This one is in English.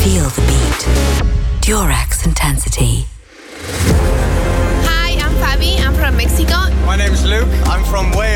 Feel the beat. Durex Intensity. Hi, I'm Fabi. I'm from Mexico. My name is Luke. I'm from Wales.